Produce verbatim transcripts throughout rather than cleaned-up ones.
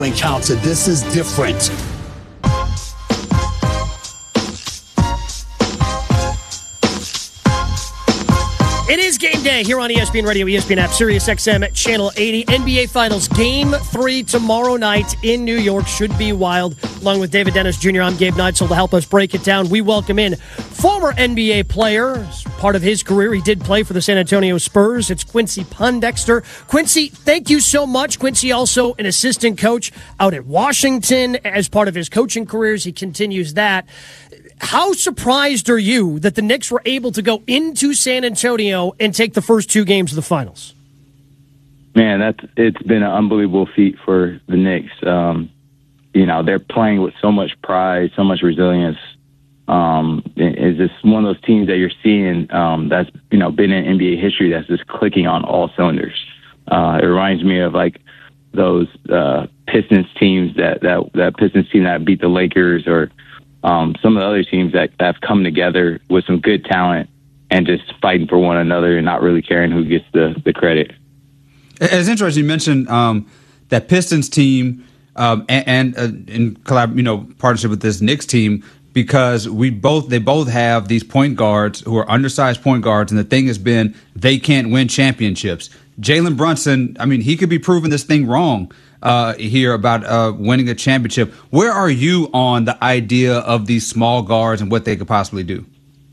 Encounter. This is different. It is game day here on E S P N Radio, E S P N app, Sirius X M at Channel eighty. N B A Finals Game three tomorrow night in New York. Should be wild. Along with David Dennis Junior, I'm Gabe Neitzel. To help us break it down, we welcome in former N B A player. As part of his career, he did play for the San Antonio Spurs. It's Quincy Pondexter. Quincy, thank you so much. Quincy also an assistant coach out at Washington. As part of his coaching careers, he continues that. How surprised are you that the Knicks were able to go into San Antonio and take the first two games of the finals? Man, that's it's been an unbelievable feat for the Knicks. Um, you know, they're playing with so much pride, so much resilience. Um, it's just one of those teams that you're seeing um, that's, you know, been in N B A history that's just clicking on all cylinders. Uh, it reminds me of like those uh, Pistons teams that, that that Pistons team that beat the Lakers, or Um, some of the other teams that, that have come together with some good talent and just fighting for one another and not really caring who gets the, the credit. It's interesting you mentioned um, that Pistons team um, and, and uh, in collab, you know, partnership with this Knicks team, because we both they both have these point guards who are undersized point guards, and the thing has been they can't win championships. Jalen Brunson, I mean, he could be proving this thing wrong uh, here about uh, winning a championship. Where are you on the idea of these small guards and what they could possibly do?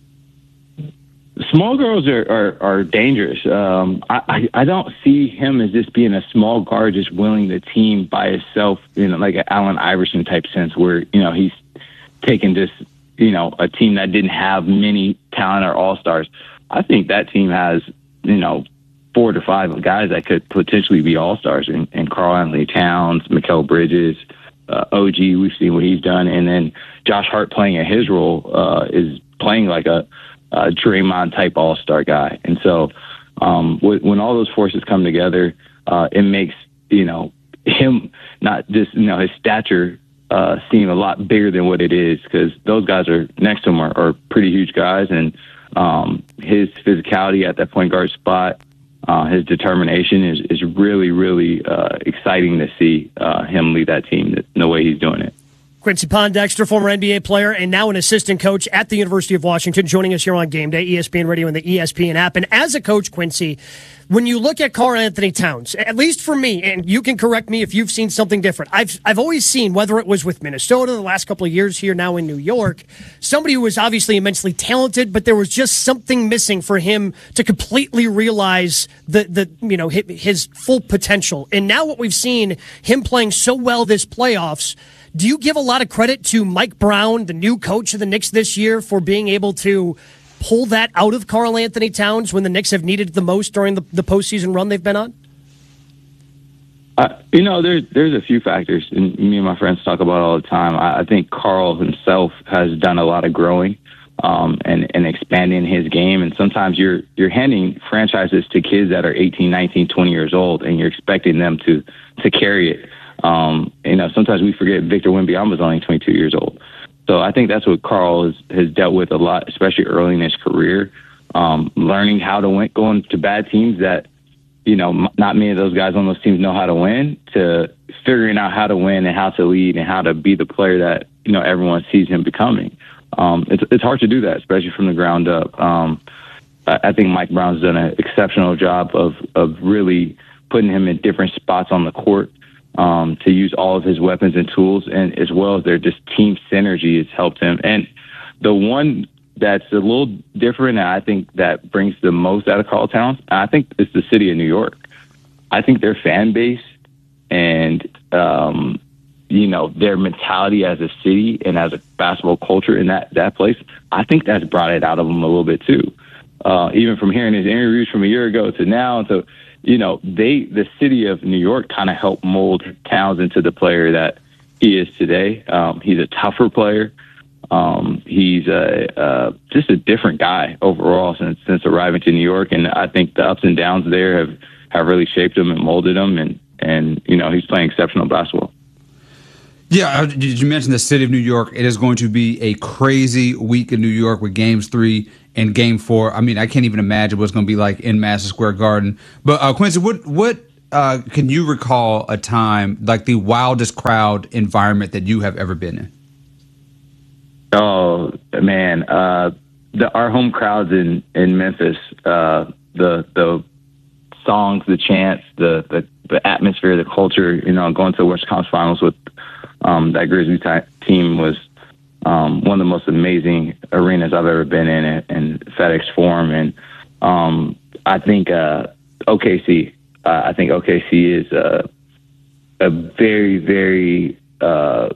Small girls are, are, are dangerous. Um, I, I, I don't see him as just being a small guard, just willing the team by himself, you know, like an Allen Iverson type sense where, you know, he's taking this, you know, a team that didn't have many talent or all-stars. I think that team has, you know, four to five guys that could potentially be all-stars, and, and Karl Anthony Towns, Mikal Bridges, uh, O G, we've seen what he's done. And then Josh Hart playing in his role uh, is playing like a, a Draymond type all-star guy. And so um, w- when all those forces come together, uh, it makes, you know, him not just, you know, his stature uh, seem a lot bigger than what it is, because those guys are next to him are, are pretty huge guys. And um, his physicality at that point guard spot, Uh, his determination is, is really, really uh, exciting to see uh, him lead that team the way he's doing it. Quincy Pondexter, former N B A player and now an assistant coach at the University of Washington, joining us here on Game Day, E S P N Radio and the E S P N app. And as a coach, Quincy, when you look at Karl Anthony Towns, at least for me, and you can correct me if you've seen something different, I've I've always seen, whether it was with Minnesota the last couple of years here now in New York, somebody who was obviously immensely talented, but there was just something missing for him to completely realize the the you know his, his full potential. And now what we've seen, him playing so well this playoffs. Do you give a lot of credit to Mike Brown, the new coach of the Knicks this year, for being able to pull that out of Karl Anthony Towns when the Knicks have needed it the most during the, the postseason run they've been on? Uh, you know, there's there's a few factors, and me and my friends talk about it all the time. I, I think Karl himself has done a lot of growing um, and, and expanding his game. And sometimes you're you're handing franchises to kids that are eighteen, nineteen, twenty years old, and you're expecting them to to carry it. Um, you know, sometimes we forget Victor Wembanyama was only twenty-two years old. So I think that's what Karl has, has dealt with a lot, especially early in his career, um, learning how to win, going to bad teams that, you know, m- not many of those guys on those teams know how to win, to figuring out how to win and how to lead and how to be the player that, you know, everyone sees him becoming. Um, it's, it's hard to do that, especially from the ground up. Um, I, I think Mike Brown's done an exceptional job of, of really putting him in different spots on the court. Um, to use all of his weapons and tools, and as well as their just team synergy has helped him. And the one that's a little different, and I think that brings the most out of Karl Towns, I think it's the city of New York. I think their fan base and, um, you know, their mentality as a city and as a basketball culture in that, that place, I think that's brought it out of them a little bit too. Uh, even from hearing his interviews from a year ago to now, so you know, they, the city of New York kind of helped mold Towns into the player that he is today. Um, he's a tougher player. Um, he's a, uh, just a different guy overall since, since arriving to New York. And I think the ups and downs there have, have really shaped him and molded him. And, and, you know, he's playing exceptional basketball. Yeah, did you mention the city of New York? It is going to be a crazy week in New York with games three and game four. I mean, I can't even imagine what it's going to be like in Madison Square Garden. But uh, Quincy, what what uh, can you recall a time, like the wildest crowd environment that you have ever been in? Oh man, uh, the, our home crowds in in Memphis, uh, the the songs, the chants, the, the the atmosphere, the culture. You know, going to the Western Conference Finals with um, that Grizzlies t- team was um, one of the most amazing arenas I've ever been in, in FedEx Forum, and um, I think uh, O K C. Uh, I think O K C is uh, a very, very uh,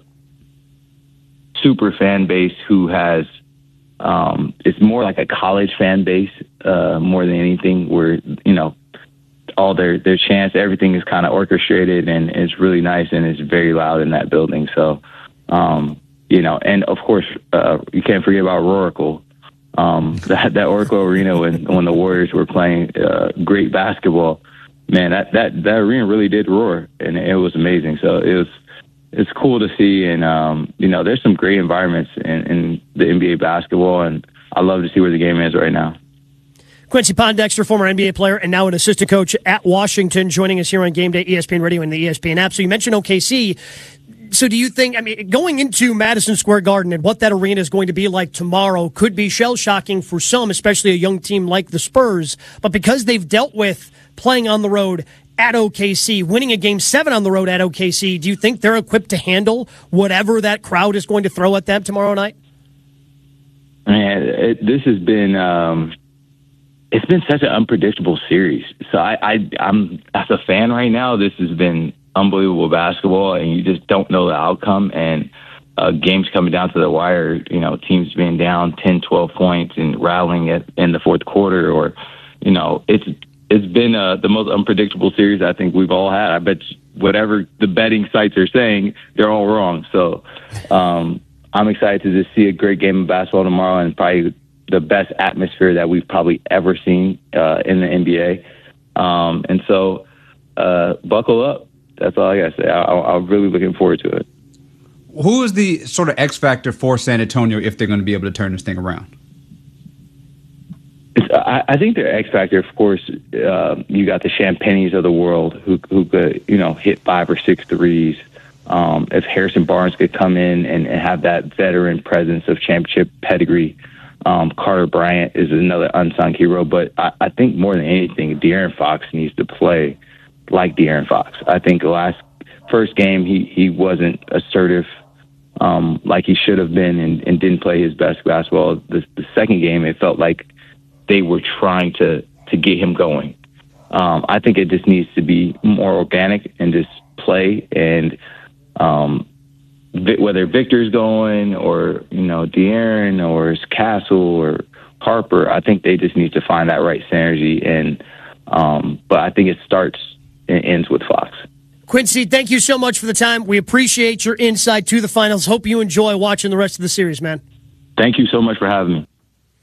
super fan base who has. Um, it's more like a college fan base uh, more than anything. Where you know all their their chants, everything is kind of orchestrated, and it's really nice, and it's very loud in that building. So, um, you know, and of course, uh, you can't forget about Oracle. Um, that that Oracle Arena when when the Warriors were playing uh, great basketball. Man, that, that, that arena really did roar, and it was amazing. So it was it's cool to see, and um, you know, there's some great environments in, in the N B A basketball, and I love to see where the game is right now. Quincy Pondexter, former N B A player and now an assistant coach at Washington, joining us here on Game Day, E S P N Radio and the E S P N app. So you mentioned O K C. So do you think, I mean, going into Madison Square Garden and what that arena is going to be like tomorrow could be shell-shocking for some, especially a young team like the Spurs, but because they've dealt with playing on the road at O K C, winning a game seven on the road at O K C, do you think they're equipped to handle whatever that crowd is going to throw at them tomorrow night? Man, it, this has been um, it's been such an unpredictable series. So I, I, I'm as a fan right now, this has been unbelievable basketball, and you just don't know the outcome. And uh, games coming down to the wire, you know, teams being down ten, twelve points and rallying it in the fourth quarter, or you know, it's. It's been uh, the most unpredictable series I think we've all had. I bet whatever the betting sites are saying, they're all wrong. So um, I'm excited to just see a great game of basketball tomorrow, and probably the best atmosphere that we've probably ever seen uh, in the N B A. Um, and so uh, buckle up. That's all I got to say. I, I'm really looking forward to it. Who is the sort of X factor for San Antonio if they're going to be able to turn this thing around? It's, I, I think their X factor, of course, uh, you got the Champagnes of the world who who could, you know, hit five or six threes. Um, if Harrison Barnes could come in and, and have that veteran presence of championship pedigree, um, Carter Bryant is another unsung hero. But I, I think more than anything, De'Aaron Fox needs to play like De'Aaron Fox. I think the last first game he, he wasn't assertive um, like he should have been, and, and didn't play his best basketball. The, the second game, it felt like they were trying to, to get him going. Um, I think it just needs to be more organic and just play. And um, whether Victor's going or, you know, De'Aaron or Castle or Harper, I think they just need to find that right synergy. And um, but I think it starts and ends with Fox. Quincy, thank you so much for the time. We appreciate your insight to the finals. Hope you enjoy watching the rest of the series, man. Thank you so much for having me.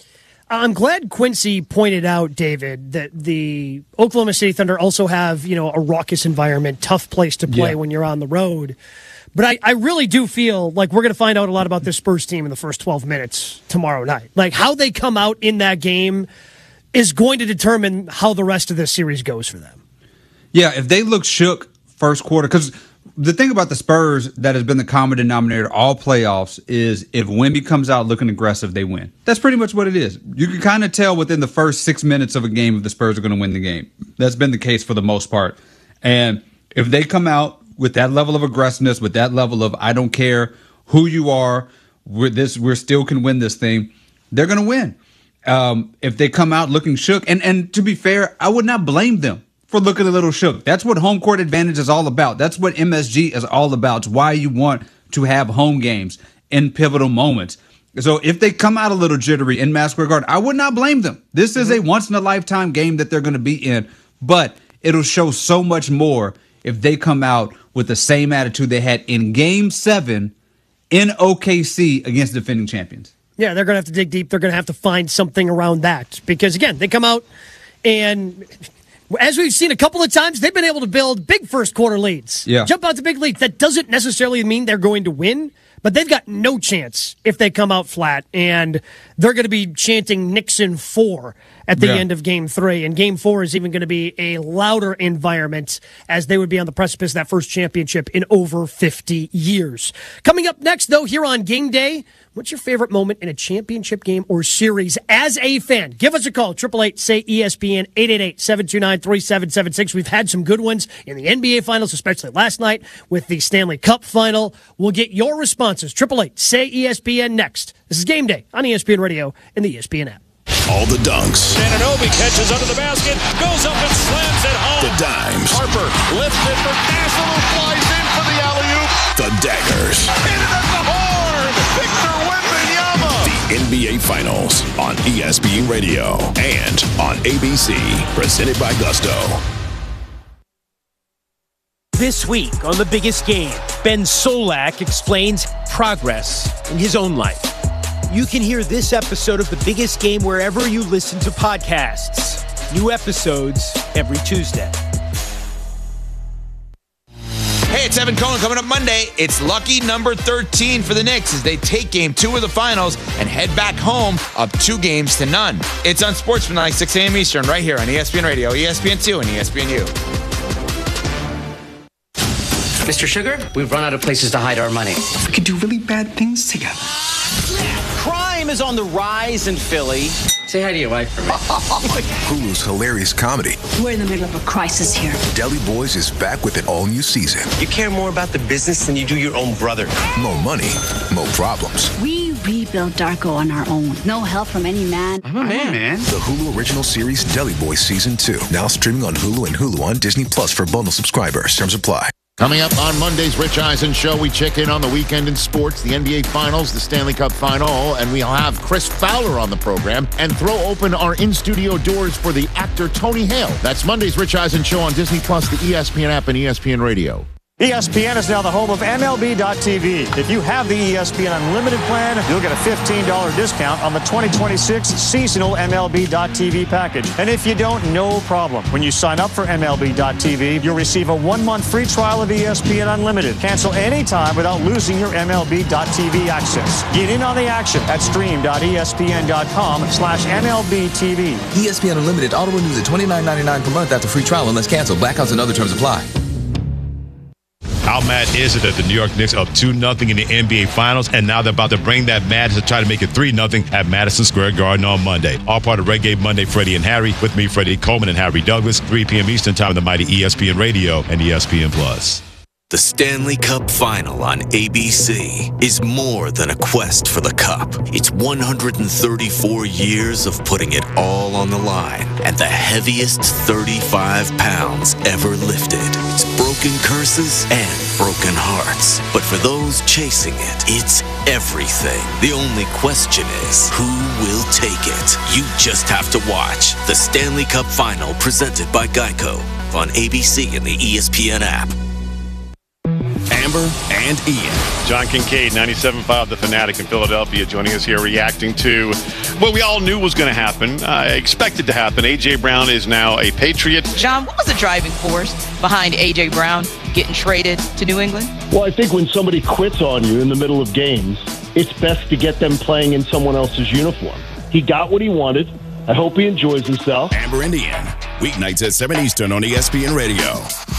I'm glad Quincy pointed out, David, that the Oklahoma City Thunder also have, you know, a raucous environment, tough place to play yeah. when you're on the road. But I, I really do feel like we're going to find out a lot about this Spurs team in the first twelve minutes tomorrow night. Like, how they come out in that game is going to determine how the rest of this series goes for them. Yeah, if they look shook first quarter, because the thing about the Spurs that has been the common denominator all playoffs is if Wemby comes out looking aggressive, they win. That's pretty much what it is. You can kind of tell within the first six minutes of a game if the Spurs are going to win the game. That's been the case for the most part. And if they come out with that level of aggressiveness, with that level of I don't care who you are, we're this we're still can win this thing, they're going to win. Um, if they come out looking shook, and and to be fair, I would not blame them for looking a little shook. That's what home court advantage is all about. That's what M S G is all about. It's why you want to have home games in pivotal moments. So if they come out a little jittery in Madison Square Garden, I would not blame them. This is a once-in-a-lifetime game that they're going to be in, but it'll show so much more if they come out with the same attitude they had in Game seven in O K C against defending champions. Yeah, they're going to have to dig deep. They're going to have to find something around that because, again, they come out and – as we've seen a couple of times, they've been able to build big first quarter leads. Yeah. Jump out to big leads. That doesn't necessarily mean they're going to win, but they've got no chance if they come out flat, and they're going to be chanting Nixon four at the Yeah. end of game three. And game four is even going to be a louder environment, as they would be on the precipice of that first championship in over fifty years. Coming up next, though, here on Game Day, what's your favorite moment in a championship game or series as a fan? Give us a call, eight eight eight, say E S P N, eight eight eight, seven two nine, three seven seven six. We've had some good ones in the N B A Finals, especially last night with the Stanley Cup Final. We'll get your responses. eight eight eight, say E S P N next. This is Game Day on E S P N Radio and the E S P N app. All the dunks. Anunoby catches under the basket, goes up and slams it home. The dimes. Harper lifts it for Nassau, who flies in for the alley-oop. The daggers. Hit it at the horn. Victor Wembanyama. The N B A Finals on E S P N Radio and on A B C. Presented by Gusto. This week on The Biggest Game, Ben Solak explains progress in his own life. You can hear this episode of The Biggest Game wherever you listen to podcasts. New episodes every Tuesday. Hey, it's Evan Cohen. Coming up Monday, it's lucky number thirteen for the Knicks as they take game two of the finals and head back home up two games to none. It's on Sportsmanlike, six a.m. Eastern, right here on E S P N Radio, E S P N two, and E S P N U. Mister Sugar, we've run out of places to hide our money. We could do really bad things together. Crime is on the rise in Philly. Say hi to your wife for me. Hulu's hilarious comedy, We're in the middle of a crisis here. Deli Boys, is back with an all-new season. You care more about the business than you do your own brother. More money, more problems. We rebuilt Darko on our own. No help from any man. I'm a man. I'm a man. The Hulu original series Deli Boys Season two, now streaming on Hulu and Hulu on Disney Plus for bundle subscribers. Terms apply. Coming up on Monday's Rich Eisen Show, we check in on the weekend in sports, the N B A Finals, the Stanley Cup Final, and we'll have Chris Fowler on the program and throw open our in-studio doors for the actor Tony Hale. That's Monday's Rich Eisen Show on Disney Plus, the E S P N app, and E S P N Radio. E S P N is now the home of M L B dot T V. If you have the E S P N Unlimited plan, you'll get a fifteen dollars discount on the twenty twenty-six seasonal M L B dot T V package. And if you don't, no problem. When you sign up for M L B dot T V, you'll receive a one-month free trial of E S P N Unlimited. Cancel anytime without losing your M L B dot T V access. Get in on the action at stream dot E S P N dot com slash M L B T V. E S P N Unlimited auto renews at twenty-nine ninety-nine per month after free trial unless canceled. Blackouts and other terms apply. How mad is it that the New York Knicks are up two nothing in the N B A Finals, and now they're about to bring that madness to try to make it three nothing at Madison Square Garden on Monday. All part of Red Game Monday, Freddie and Harry. With me, Freddie Coleman and Harry Douglas, three p.m. Eastern Time on the mighty E S P N Radio and E S P N Plus. The Stanley Cup Final on A B C is more than a quest for the cup. It's one hundred thirty-four years of putting it all on the line and the heaviest thirty-five pounds ever lifted. It's broken curses and broken hearts. But for those chasing it, it's everything. The only question is, who will take it? You just have to watch the Stanley Cup Final presented by Geico on A B C and the E S P N app. Amber and Ian. John Kincaid, ninety-seven point five The Fanatic in Philadelphia, joining us here reacting to what we all knew was going to happen, uh, expected to happen. A J. Brown is now a Patriot. John, what was the driving force behind A J. Brown getting traded to New England? Well, I think when somebody quits on you in the middle of games, it's best to get them playing in someone else's uniform. He got what he wanted. I hope he enjoys himself. Amber and Ian, weeknights at seven Eastern on E S P N Radio.